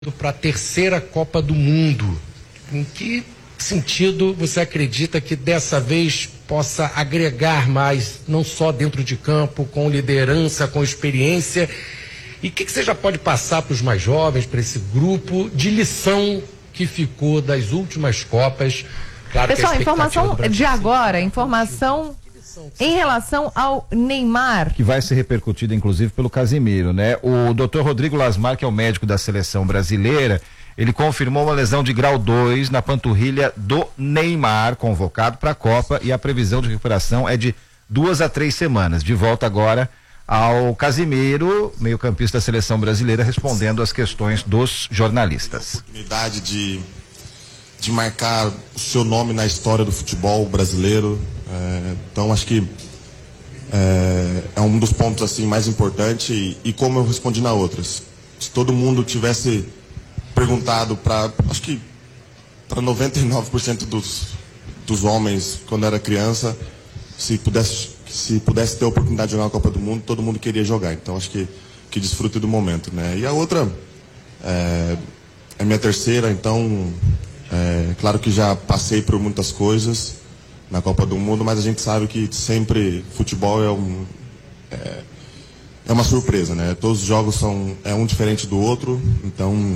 para a terceira Copa do Mundo. Em que sentido você acredita que dessa vez possa agregar mais, não só dentro de campo, com liderança, com experiência? E o que você já pode passar para os mais jovens, para esse grupo, de lição que ficou das últimas Copas? Claro, pessoal, informação de agora, informação em relação ao Neymar. Que vai ser repercutida, inclusive, pelo Casemiro, né? O Dr. Rodrigo Lasmar, que é o médico da seleção brasileira, ele confirmou uma lesão de grau 2 na panturrilha do Neymar, convocado para a Copa, e a previsão de recuperação é de 2 a 3 semanas. De volta agora ao Casemiro, meio-campista da seleção brasileira, respondendo às questões dos jornalistas. A oportunidade de marcar o seu nome na história do futebol brasileiro. Então acho que é um dos pontos assim mais importantes e como eu respondi na outras. Se todo mundo tivesse perguntado acho que para 99% dos homens quando era criança, se pudesse ter a oportunidade de jogar uma Copa do Mundo, todo mundo queria jogar. Então acho que desfrute do momento, né? E a outra é minha terceira, então claro que já passei por muitas coisas na Copa do Mundo, mas a gente sabe que sempre futebol é uma surpresa, né? Todos os jogos são um diferente do outro, então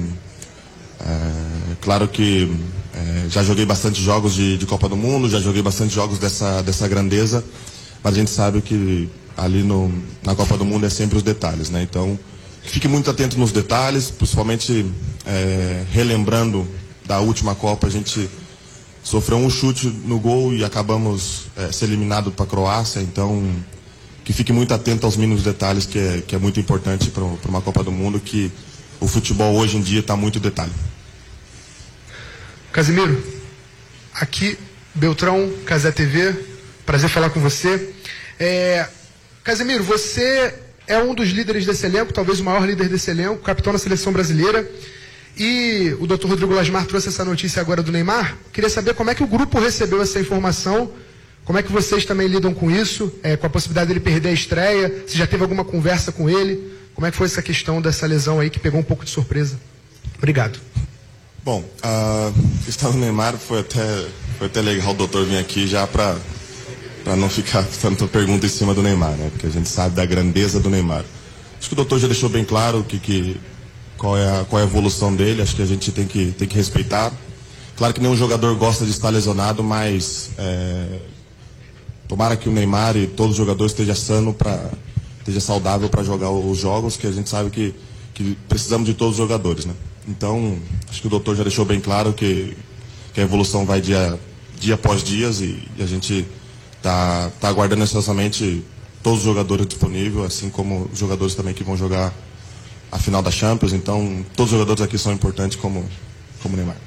claro que já joguei bastante jogos de Copa do Mundo, já joguei bastante jogos dessa grandeza, mas a gente sabe que ali na Copa do Mundo é sempre os detalhes, né? Então fique muito atento nos detalhes, principalmente relembrando da última Copa, a gente sofreu um chute no gol e acabamos ser eliminados para a Croácia, então que fique muito atento aos mínimos detalhes, que é muito importante para uma Copa do Mundo, que o futebol hoje em dia está muito detalhe. Casemiro, aqui Beltrão, Casé TV, prazer falar com você. Casemiro, você é um dos líderes desse elenco, talvez o maior líder desse elenco, capitão da seleção brasileira. E o Dr. Rodrigo Lasmar trouxe essa notícia agora do Neymar. Queria saber como é que o grupo recebeu essa informação, como é que vocês também lidam com isso, com a possibilidade dele perder a estreia, se já teve alguma conversa com ele, como é que foi essa questão dessa lesão aí que pegou um pouco de surpresa. Obrigado. Bom, a questão do Neymar foi até legal o doutor vir aqui já para não ficar tanta pergunta em cima do Neymar, né? Porque a gente sabe da grandeza do Neymar. Acho que o doutor já deixou bem claro qual é a evolução dele, acho que a gente tem que respeitar. Claro que nenhum jogador gosta de estar lesionado, mas tomara que o Neymar e todos os jogadores estejam sanos, esteja saudável para jogar os jogos, que a gente sabe que precisamos de todos os jogadores, né? Então, acho que o doutor já deixou bem claro que a evolução vai dia após dia e a gente tá aguardando ansiosamente todos os jogadores disponíveis, assim como os jogadores também que vão jogar a final da Champions, então todos os jogadores aqui são importantes como o Neymar.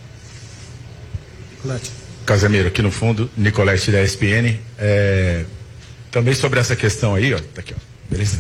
Casemiro, aqui no fundo, Nicolete da ESPN, também sobre essa questão aí, ó, tá aqui, ó, beleza?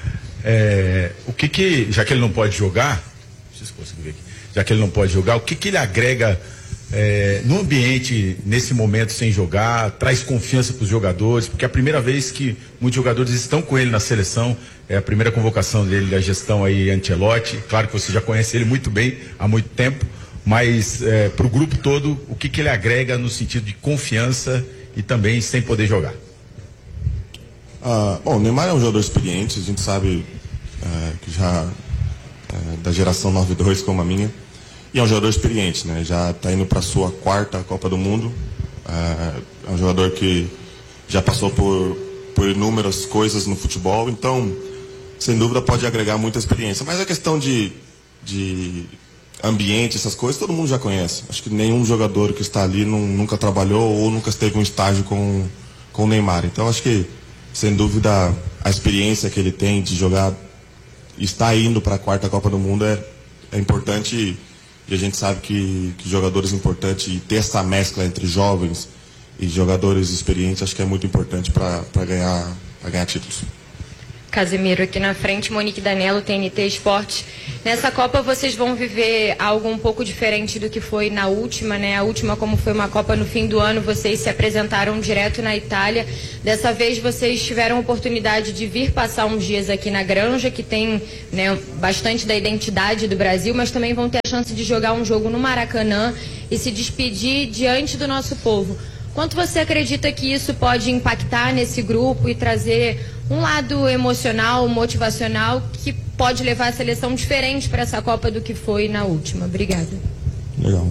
Já que ele não pode jogar, não sei se consigo ver aqui, já que ele não pode jogar, o que ele agrega no ambiente, nesse momento sem jogar, traz confiança para os jogadores, porque é a primeira vez que muitos jogadores estão com ele na seleção, é a primeira convocação dele da gestão aí, Ancelotti. Claro que você já conhece ele muito bem, há muito tempo, mas para o grupo todo, o que ele agrega no sentido de confiança e também sem poder jogar? Bom, o Neymar é um jogador experiente, a gente sabe que já da geração 92 como a minha, e é um jogador experiente, né? Já está indo para a sua 4ª Copa do Mundo, é um jogador que já passou por inúmeras coisas no futebol, então sem dúvida pode agregar muita experiência, mas a questão de ambiente, essas coisas, todo mundo já conhece. Acho que nenhum jogador que está ali nunca trabalhou ou nunca esteve um estágio com o Neymar, então acho que sem dúvida a experiência que ele tem de jogar, estar indo para a 4ª Copa do Mundo é importante e a gente sabe que jogadores importantes e ter essa mescla entre jovens e jogadores experientes acho que é muito importante para ganhar títulos. Casemiro, aqui na frente, Monique Danello, TNT Esportes. Nessa Copa vocês vão viver algo um pouco diferente do que foi na última, né? A última, como foi uma Copa no fim do ano, vocês se apresentaram direto na Itália. Dessa vez vocês tiveram a oportunidade de vir passar uns dias aqui na Granja, que tem, né, bastante da identidade do Brasil, mas também vão ter a chance de jogar um jogo no Maracanã e se despedir diante do nosso povo. Quanto você acredita que isso pode impactar nesse grupo e trazer um lado emocional, motivacional, que pode levar a seleção diferente para essa Copa do que foi na última? Obrigada. Legal.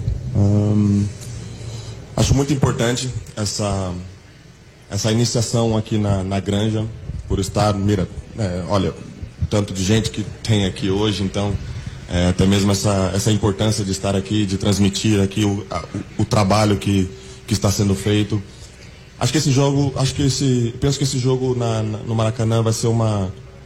Acho muito importante essa iniciação aqui na Granja, por estar, olha, tanto de gente que tem aqui hoje, então, até mesmo essa importância de estar aqui, de transmitir aqui o trabalho que está sendo feito. Penso que esse jogo no Maracanã vai ser uma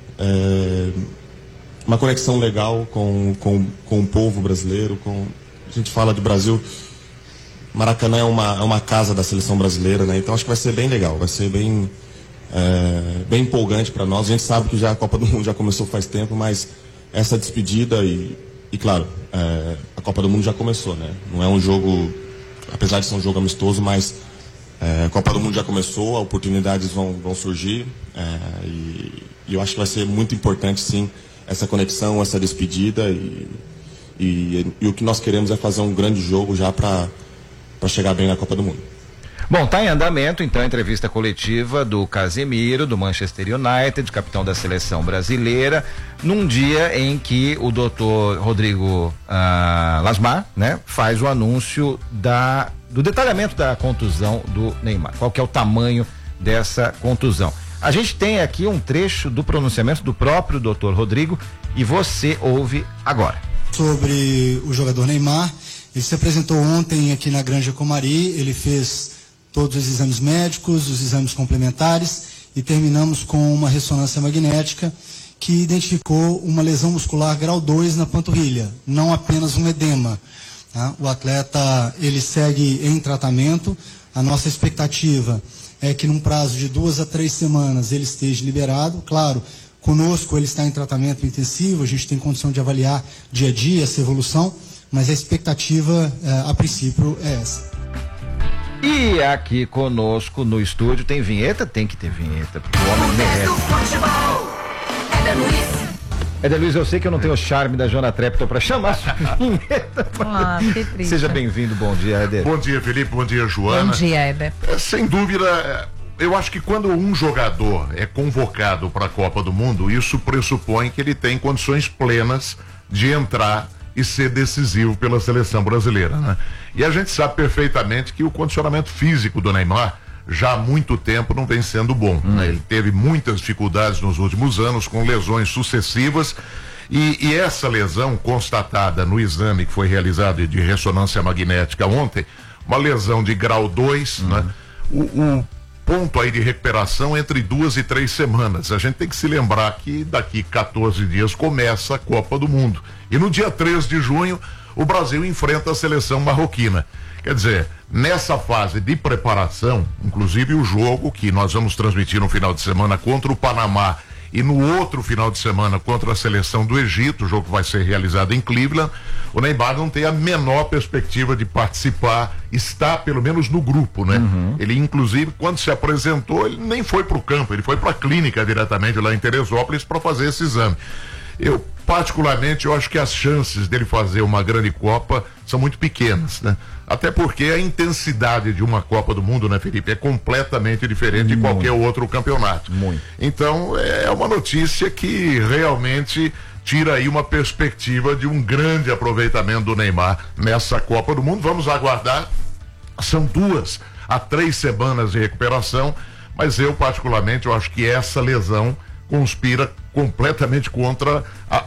conexão legal com o povo brasileiro. A gente fala de Brasil, Maracanã é uma casa da seleção brasileira, né? Então acho que vai ser bem legal, vai ser bem empolgante para nós. A gente sabe que já a Copa do Mundo já começou faz tempo, mas essa despedida e claro, a Copa do Mundo já começou, né? Não é um jogo, apesar de ser um jogo amistoso, mas a Copa do Mundo já começou, oportunidades vão surgir, e eu acho que vai ser muito importante, sim, essa conexão, essa despedida, e o que nós queremos é fazer um grande jogo já para chegar bem na Copa do Mundo. Bom, está em andamento então a entrevista coletiva do Casemiro, do Manchester United, capitão da seleção brasileira, num dia em que o doutor Rodrigo Lasmar, né, faz o anúncio do detalhamento da contusão do Neymar. Qual que é o tamanho dessa contusão? A gente tem aqui um trecho do pronunciamento do próprio doutor Rodrigo e você ouve agora. Sobre o jogador Neymar, ele se apresentou ontem aqui na Granja Comari, ele fez todos os exames médicos, os exames complementares e terminamos com uma ressonância magnética que identificou uma lesão muscular grau 2 na panturrilha, não apenas um edema. Tá? O atleta, ele segue em tratamento, a nossa expectativa é que num prazo de 2 a 3 semanas ele esteja liberado. Claro, conosco ele está em tratamento intensivo, a gente tem condição de avaliar dia a dia essa evolução, mas a expectativa a princípio é essa. E aqui conosco no estúdio tem vinheta? Tem que ter vinheta, porque o homem merece. Éder Luiz, eu sei que eu não tenho o charme da Joana Trepton para chamar sua vinheta. Que triste. Seja bem-vindo, bom dia, Éder. Bom dia, Felipe, bom dia, Joana. Bom dia, Éder. Sem dúvida, eu acho que quando um jogador é convocado para a Copa do Mundo, isso pressupõe que ele tem condições plenas de entrar e ser decisivo pela seleção brasileira, né? E a gente sabe perfeitamente que o condicionamento físico do Neymar já há muito tempo não vem sendo bom, né? Ele teve muitas dificuldades nos últimos anos, com lesões sucessivas, e essa lesão constatada no exame que foi realizado de ressonância magnética ontem, uma lesão de grau 2, né? O ponto aí de recuperação entre 2 e 3 semanas. A gente tem que se lembrar que daqui 14 dias começa a Copa do Mundo. E no dia 3 de junho, o Brasil enfrenta a seleção marroquina. Quer dizer, nessa fase de preparação, inclusive o jogo que nós vamos transmitir no final de semana contra o Panamá e no outro final de semana contra a seleção do Egito, o jogo vai ser realizado em Cleveland, o Neymar não tem a menor perspectiva de participar, está pelo menos no grupo, né? Ele, inclusive, quando se apresentou, ele nem foi para o campo, ele foi para a clínica diretamente lá em Teresópolis para fazer esse exame. Eu, particularmente, eu acho que as chances dele fazer uma grande Copa são muito pequenas, né? Até porque a intensidade de uma Copa do Mundo, né, Felipe, é completamente diferente de qualquer outro campeonato. Então, é uma notícia que realmente tira aí uma perspectiva de um grande aproveitamento do Neymar nessa Copa do Mundo. Vamos aguardar. São 2 a 3 semanas de recuperação, mas eu, particularmente, eu acho que essa lesão conspira completamente contra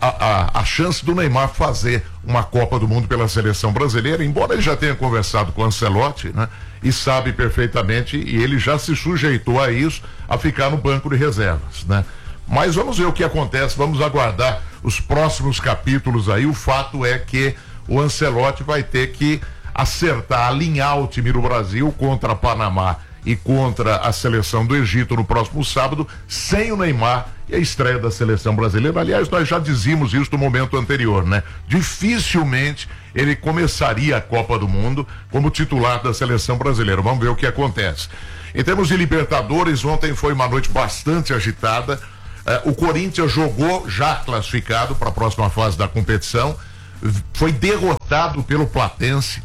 a chance do Neymar fazer uma Copa do Mundo pela seleção brasileira, embora ele já tenha conversado com o Ancelotti, né? E sabe perfeitamente, e ele já se sujeitou a isso, a ficar no banco de reservas, né? Mas vamos ver o que acontece, vamos aguardar os próximos capítulos aí. O fato é que o Ancelotti vai ter que acertar, alinhar o time do Brasil contra Panamá e contra a seleção do Egito no próximo sábado, sem o Neymar e a estreia da seleção brasileira. Aliás, nós já dizíamos isso no momento anterior, né? Dificilmente ele começaria a Copa do Mundo como titular da seleção brasileira. Vamos ver o que acontece. Em termos de Libertadores, ontem foi uma noite bastante agitada. O Corinthians jogou já classificado para a próxima fase da competição. Foi derrotado pelo Platense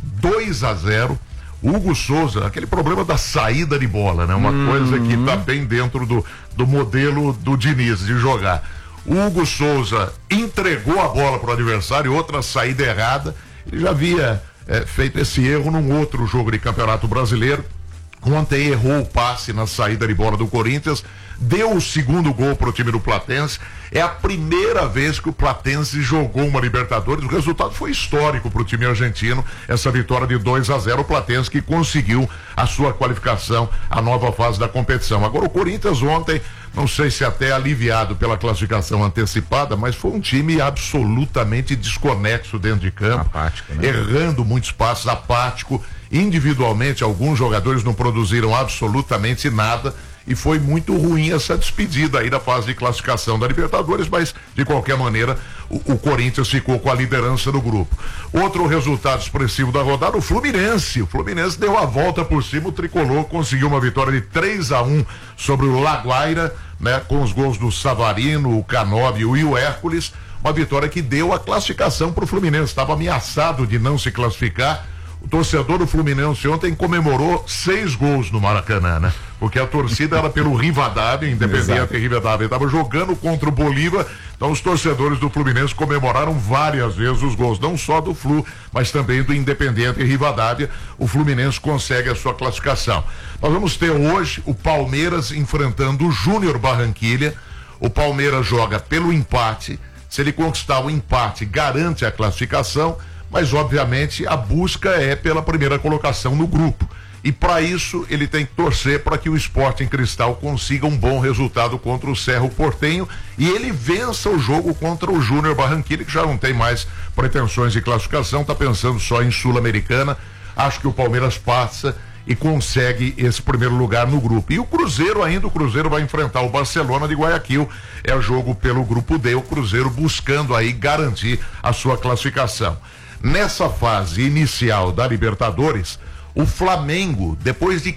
2-0. Hugo Souza, aquele problema da saída de bola, né? Uma coisa que está bem dentro do modelo do Diniz de jogar. Hugo Souza entregou a bola para o adversário, outra saída errada. Ele já havia feito esse erro num outro jogo de Campeonato Brasileiro. Ontem errou o passe na saída de bola do Corinthians, deu o segundo gol para o time do Platense. É a primeira vez que o Platense jogou uma Libertadores. O resultado foi histórico para o time argentino, essa vitória de 2-0. O Platense que conseguiu a sua qualificação à nova fase da competição. Agora o Corinthians ontem, não sei se até aliviado pela classificação antecipada, mas foi um time absolutamente desconexo dentro de campo, apático, né? Errando muitos passos, apático. Individualmente, alguns jogadores não produziram absolutamente nada e foi muito ruim essa despedida aí da fase de classificação da Libertadores, mas de qualquer maneira o Corinthians ficou com a liderança do grupo. Outro resultado expressivo da rodada, o Fluminense deu a volta por cima, o tricolor conseguiu uma vitória de 3-1 sobre o La Guaira, né, com os gols do Savarino, o Canóbio e o Hércules, uma vitória que deu a classificação para o Fluminense, estava ameaçado de não se classificar. O torcedor do Fluminense ontem comemorou 6 gols no Maracanã, né? Porque a torcida era pelo Rivadavia, Independiente Rivadavia, estava jogando contra o Bolívar, então os torcedores do Fluminense comemoraram várias vezes os gols, não só do Flu, mas também do Independiente Rivadavia. O Fluminense consegue a sua classificação. Nós vamos ter hoje o Palmeiras enfrentando o Júnior Barranquilla. O Palmeiras joga pelo empate, se ele conquistar o empate, garante a classificação, mas obviamente a busca é pela primeira colocação no grupo. E para isso ele tem que torcer para que o Sporting Cristal consiga um bom resultado contra o Cerro Porteño e ele vença o jogo contra o Júnior Barranquilla, que já não tem mais pretensões de classificação, está pensando só em Sul-Americana. Acho que o Palmeiras passa e consegue esse primeiro lugar no grupo. E o Cruzeiro vai enfrentar o Barcelona de Guayaquil, é o jogo pelo grupo D, o Cruzeiro buscando aí garantir a sua classificação. Nessa fase inicial da Libertadores, o Flamengo, depois de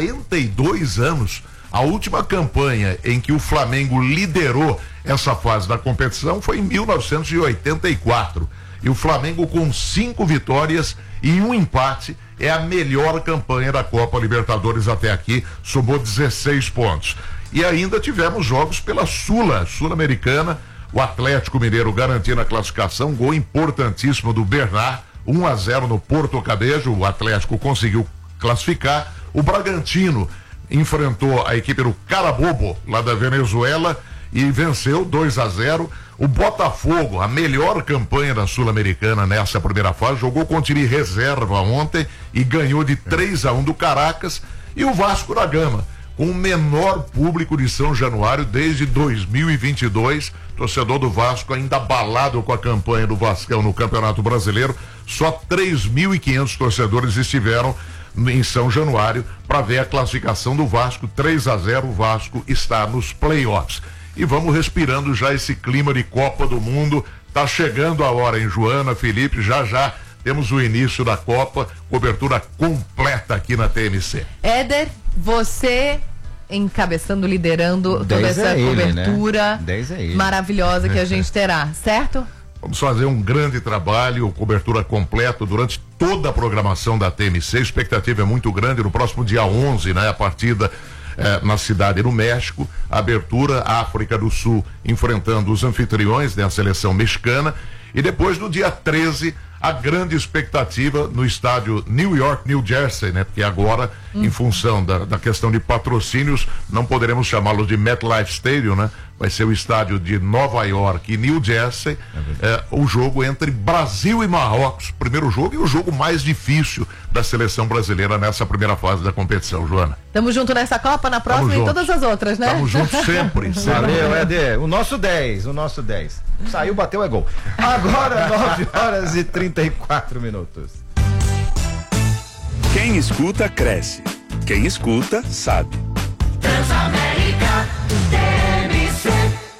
42 anos, a última campanha em que o Flamengo liderou essa fase da competição foi em 1984. E o Flamengo, com 5 vitórias e 1 empate, é a melhor campanha da Copa Libertadores até aqui, somou 16 pontos. E ainda tivemos jogos pela Sul-Americana. O Atlético Mineiro garantindo a classificação, gol importantíssimo do Bernard, 1-0 no Porto Cabello, o Atlético conseguiu classificar. O Bragantino enfrentou a equipe do Carabobo, lá da Venezuela, e venceu 2-0. O Botafogo, a melhor campanha da Sul-Americana nessa primeira fase, jogou com o time reserva ontem e ganhou de 3-1 do Caracas. E o Vasco da Gama, com o menor público de São Januário desde 2022, torcedor do Vasco ainda abalado com a campanha do Vascão no Campeonato Brasileiro, só 3.500 torcedores estiveram em São Januário para ver a classificação do Vasco. 3-0, o Vasco está nos playoffs. E vamos respirando já esse clima de Copa do Mundo. Tá chegando a hora, hein, Joana, Felipe, já temos o início da Copa, cobertura completa aqui na TMC. Éder, você encabeçando, liderando toda essa cobertura, né? Maravilhosa que a gente terá, certo? Vamos fazer um grande trabalho, cobertura completa durante toda a programação da TMC. A expectativa é muito grande. No próximo dia 11, né, a partida na cidade do México, a abertura, África do Sul enfrentando os anfitriões, né, a seleção mexicana, e depois no dia 13 a grande expectativa no estádio New York, New Jersey, né? Porque agora, em função da questão de patrocínios, não poderemos chamá-lo de MetLife Stadium, né? Vai ser o estádio de Nova York e New Jersey, o jogo entre Brasil e Marrocos, primeiro jogo e o jogo mais difícil da seleção brasileira nessa primeira fase da competição, Joana. Tamo junto nessa Copa, na próxima e todas as outras, né? Tamo junto sempre. Valeu, Éder. O nosso 10. Saiu, bateu, é gol. Agora, 9h34. Quem escuta, cresce. Quem escuta, sabe. Transamérica TMC.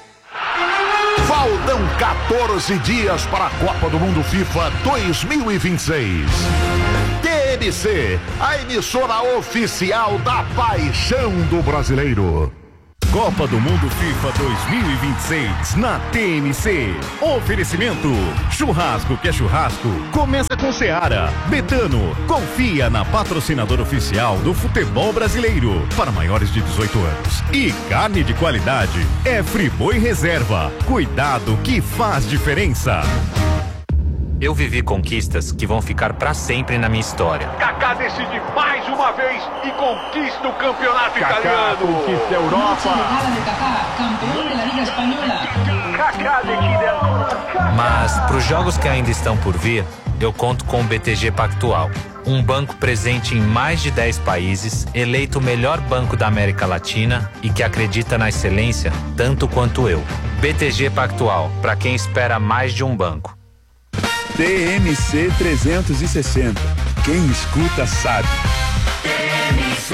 Faltam 14 dias para a Copa do Mundo FIFA 2026. TMC, a emissora oficial da paixão do brasileiro. Copa do Mundo FIFA 2026 na TMC. Oferecimento: churrasco que é churrasco, começa com Seara. Betano, confia na patrocinadora oficial do futebol brasileiro para maiores de 18 anos. E carne de qualidade é Friboi Reserva. Cuidado que faz diferença. Eu vivi conquistas que vão ficar pra sempre na minha história. Kaká decide mais uma vez e conquista o campeonato italiano. Conquista a Europa. Campeão da Liga Espanhola. Kaká decide agora. Mas pros jogos que ainda estão por vir, eu conto com o BTG Pactual. Um banco presente em mais de 10 países, eleito o melhor banco da América Latina e que acredita na excelência tanto quanto eu. BTG Pactual, pra quem espera mais de um banco. TMC 360. Quem escuta sabe. TMC.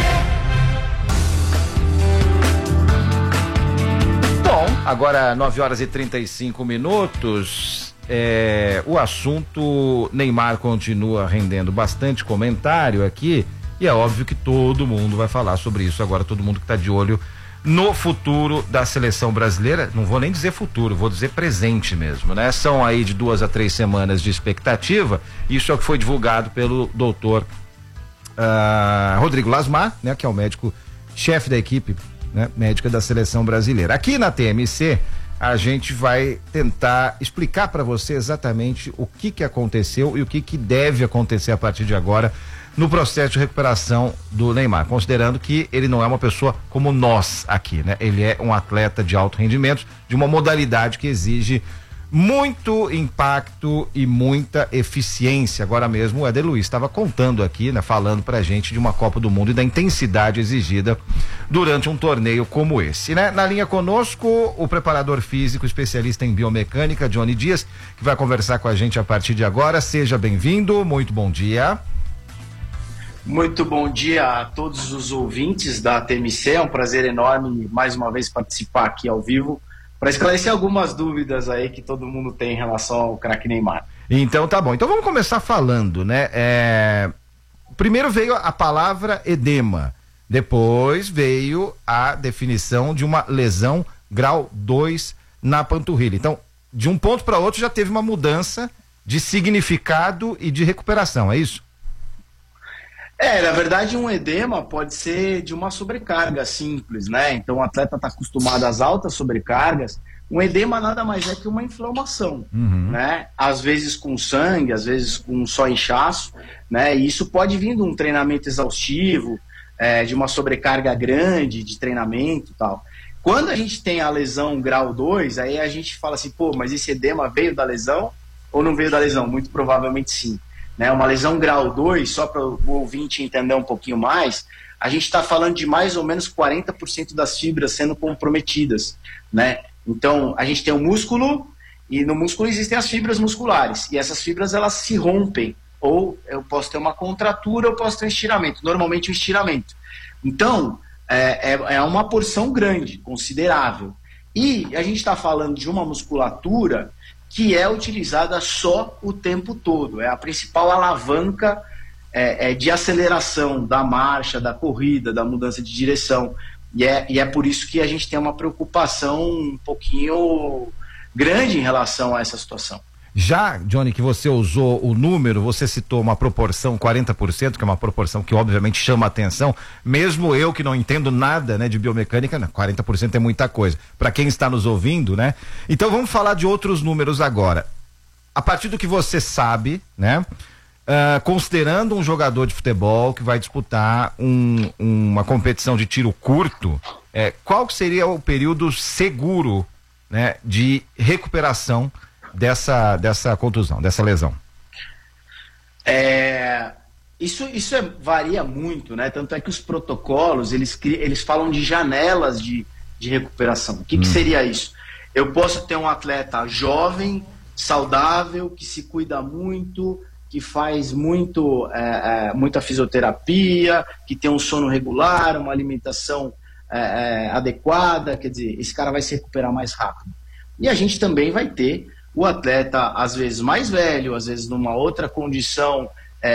Bom, agora 9h35. O assunto Neymar continua rendendo bastante comentário aqui e é óbvio que todo mundo vai falar sobre isso agora, todo mundo que está de olho no futuro da seleção brasileira. Não vou nem dizer futuro, vou dizer presente mesmo, né? São aí de 2 a 3 semanas de expectativa. Isso é o que foi divulgado pelo doutor Rodrigo Lasmar, né? Que é o médico-chefe da equipe, né, médica da seleção brasileira. Aqui na TMC a gente vai tentar explicar para você exatamente o que aconteceu e o que deve acontecer a partir de agora no processo de recuperação do Neymar, considerando que ele não é uma pessoa como nós aqui, né? Ele é um atleta de alto rendimento, de uma modalidade que exige muito impacto e muita eficiência. Agora mesmo o Éder Luiz estava contando aqui, né? Falando pra gente de uma Copa do Mundo e da intensidade exigida durante um torneio como esse, né? Na linha conosco, o preparador físico, especialista em biomecânica, Johnny Dias, que vai conversar com a gente a partir de agora. Seja bem-vindo, muito bom dia. Muito bom dia a todos os ouvintes da TMC, é um prazer enorme mais uma vez participar aqui ao vivo para esclarecer algumas dúvidas aí que todo mundo tem em relação ao craque Neymar. Então tá bom, então vamos começar falando, né? Primeiro veio a palavra edema, depois veio a definição de uma lesão grau 2 na panturrilha. Então, de um ponto para outro já teve uma mudança de significado e de recuperação, é isso? Na verdade um edema pode ser de uma sobrecarga simples, né? Então o atleta está acostumado às altas sobrecargas. Um edema nada mais é que uma inflamação, né? Às vezes com sangue, às vezes com só inchaço, né? E isso pode vir de um treinamento exaustivo, de uma sobrecarga grande de treinamento e tal. Quando a gente tem a lesão grau 2, aí a gente fala assim, pô, mas esse edema veio da lesão ou não veio da lesão? Muito provavelmente sim. Né, uma lesão grau 2, só para o ouvinte entender um pouquinho mais, a gente está falando de mais ou menos 40% das fibras sendo comprometidas, né? Então, a gente tem o músculo, e no músculo existem as fibras musculares, e essas fibras elas se rompem, ou eu posso ter uma contratura, ou posso ter um estiramento, normalmente um estiramento. Então, é uma porção grande, considerável. E a gente está falando de uma musculatura que é utilizada só o tempo todo. É a principal alavanca de aceleração da marcha, da corrida, da mudança de direção. E é por isso que a gente tem uma preocupação um pouquinho grande em relação a essa situação. Já, Johnny, que você usou o número, você citou uma proporção 40%, que é uma proporção que obviamente chama a atenção, mesmo eu que não entendo nada, né, de biomecânica, 40% é muita coisa, para quem está nos ouvindo, né? Então vamos falar de outros números agora. A partir do que você sabe, né, considerando um jogador de futebol que vai disputar uma competição de tiro curto, qual seria o período seguro, né, de recuperação dessa contusão, dessa lesão? Isso varia muito, né? Tanto é que os protocolos, eles falam de janelas de recuperação. O que seria isso? Eu posso ter um atleta jovem, saudável, que se cuida muito, que faz muita fisioterapia, que tem um sono regular, uma alimentação adequada, quer dizer, esse cara vai se recuperar mais rápido. E a gente também vai ter o atleta, às vezes mais velho, às vezes numa outra condição,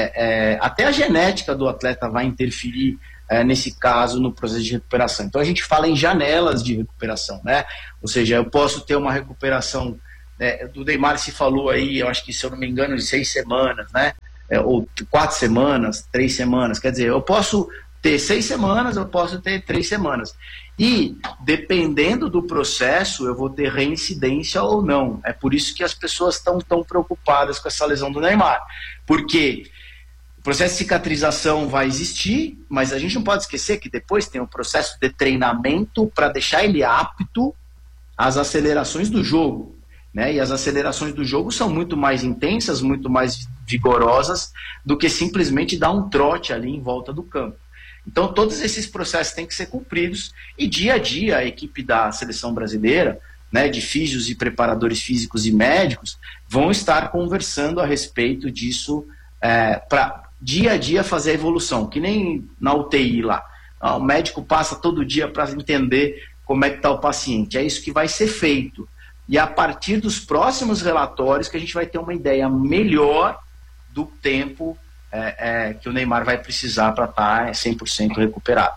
até a genética do atleta vai interferir nesse caso no processo de recuperação. Então a gente fala em janelas de recuperação, né? Ou seja, eu posso ter uma recuperação do Neymar, se falou aí, eu acho que, se eu não me engano, de 6 semanas, né? Ou 4 semanas, 3 semanas, quer dizer, eu posso ter 6 semanas, eu posso ter 3 semanas. E, dependendo do processo, eu vou ter reincidência ou não. É por isso que as pessoas estão tão preocupadas com essa lesão do Neymar. Porque o processo de cicatrização vai existir, mas a gente não pode esquecer que depois tem o processo de treinamento para deixar ele apto às acelerações do jogo, né? E as acelerações do jogo são muito mais intensas, muito mais vigorosas do que simplesmente dar um trote ali em volta do campo. Então todos esses processos têm que ser cumpridos e dia a dia a equipe da seleção brasileira, né, de físios e preparadores físicos e médicos, vão estar conversando a respeito disso para dia a dia fazer a evolução, que nem na UTI lá. O médico passa todo dia para entender como é que está o paciente. É isso que vai ser feito. E a partir dos próximos relatórios que a gente vai ter uma ideia melhor do tempo que o Neymar vai precisar para estar 100% recuperado.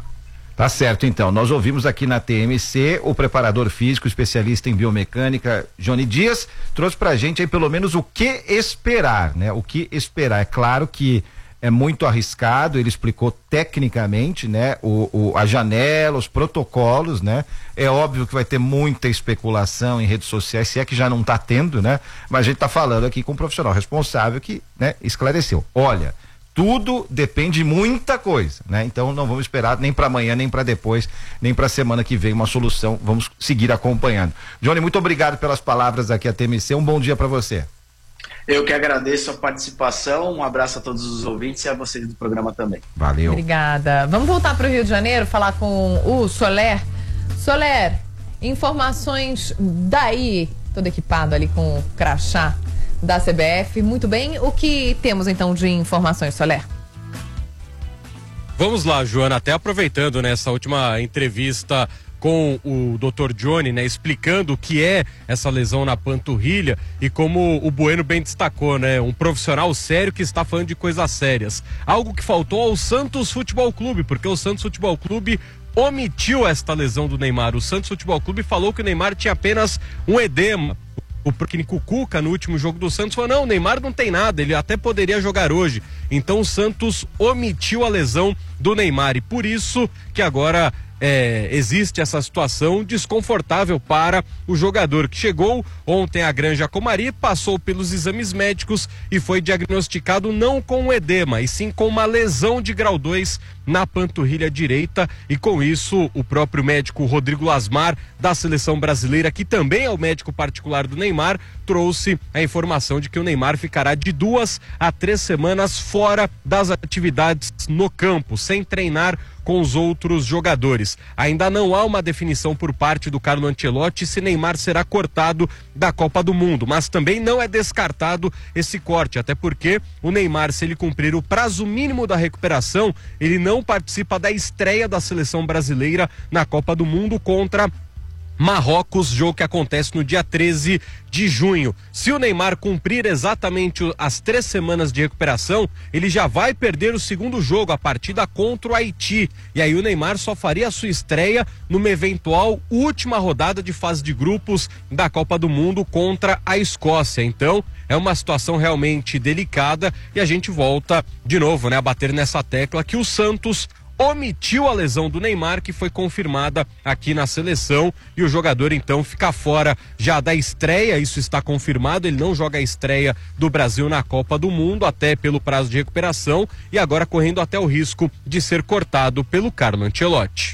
Tá certo, então. Nós ouvimos aqui na TMC o preparador físico, especialista em biomecânica, Johnny Dias, trouxe pra gente aí pelo menos o que esperar, né? O que esperar. É claro que é muito arriscado, ele explicou tecnicamente, né? A janela, os protocolos, né? É óbvio que vai ter muita especulação em redes sociais, se é que já não tá tendo, né? Mas a gente tá falando aqui com um profissional responsável que, né, esclareceu. Olha, tudo depende de muita coisa, né? Então não vamos esperar nem para amanhã, nem para depois, nem para semana que vem uma solução. Vamos seguir acompanhando. Johnny, muito obrigado pelas palavras aqui à TMC. Um bom dia para você. Eu que agradeço a participação, um abraço a todos os ouvintes e a vocês do programa também. Valeu. Obrigada. Vamos voltar para o Rio de Janeiro, falar com o Soler. Soler, informações daí, todo equipado ali com o crachá da CBF. Muito bem, o que temos então de informações, Soler? Vamos lá, Joana, até aproveitando nessa última entrevista com o Dr. Johnny, né, explicando o que é essa lesão na panturrilha e como o Bueno bem destacou, né, um profissional sério que está falando de coisas sérias. Algo que faltou ao Santos Futebol Clube, porque o Santos Futebol Clube omitiu esta lesão do Neymar. O Santos Futebol Clube falou que o Neymar tinha apenas um edema. O técnico Cuca, no último jogo do Santos, falou: não, o Neymar não tem nada, ele até poderia jogar hoje. Então o Santos omitiu a lesão do Neymar e por isso que agora existe essa situação desconfortável para o jogador que chegou ontem à Granja Comari, passou pelos exames médicos e foi diagnosticado não com um edema, e sim com uma lesão de grau 2 na panturrilha direita, e com isso o próprio médico Rodrigo Lasmar da seleção brasileira, que também é o médico particular do Neymar, trouxe a informação de que o Neymar ficará de 2 a 3 semanas fora das atividades no campo, sem treinar com os outros jogadores. Ainda não há uma definição por parte do Carlo Ancelotti se Neymar será cortado da Copa do Mundo, mas também não é descartado esse corte, até porque o Neymar, se ele cumprir o prazo mínimo da recuperação, ele não participa da estreia da seleção brasileira na Copa do Mundo contra Marrocos, jogo que acontece no dia 13 de junho. Se o Neymar cumprir exatamente as 3 semanas de recuperação, ele já vai perder o segundo jogo, a partida contra o Haiti. E aí o Neymar só faria a sua estreia numa eventual última rodada de fase de grupos da Copa do Mundo contra a Escócia. Então, é uma situação realmente delicada e a gente volta de novo, né, a bater nessa tecla que o Santos omitiu a lesão do Neymar, que foi confirmada aqui na seleção, e o jogador então fica fora já da estreia. Isso está confirmado, ele não joga a estreia do Brasil na Copa do Mundo, até pelo prazo de recuperação, e agora correndo até o risco de ser cortado pelo Carlo Ancelotti.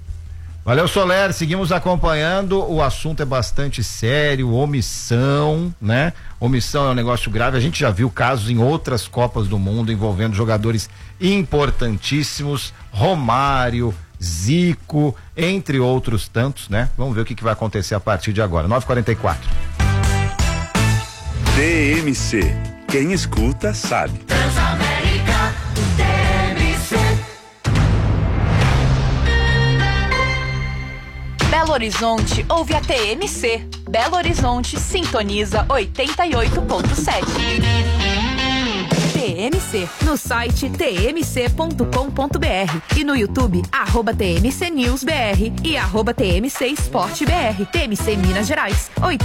Valeu, Soler, seguimos acompanhando, o assunto é bastante sério, omissão, né? Omissão é um negócio grave, a gente já viu casos em outras Copas do Mundo envolvendo jogadores importantíssimos, Romário, Zico, entre outros tantos, né? Vamos ver o que vai acontecer a partir de agora. 9h44. TMC, Quem escuta sabe. Transamérica, TMC. Belo Horizonte ouve a TMC. Belo Horizonte sintoniza 88.7. TMC, no site tmc.com.br e no YouTube, @TMC News BR e @TMC Esporte BR. TMC Minas Gerais,